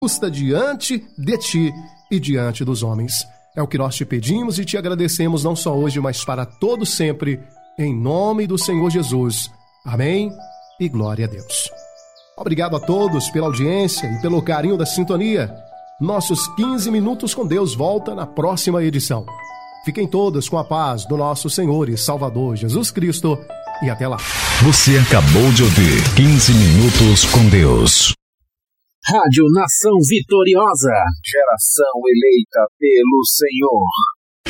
justa diante de ti e diante dos homens. É o que nós te pedimos e te agradecemos não só hoje, mas para todo sempre, em nome do Senhor Jesus. Amém e glória a Deus. Obrigado a todos pela audiência e pelo carinho da sintonia. Nossos 15 minutos com Deus volta na próxima edição. Fiquem todos com a paz do nosso Senhor e Salvador Jesus Cristo e até lá. Você acabou de ouvir 15 minutos com Deus. Rádio Nação Vitoriosa. Geração eleita pelo Senhor.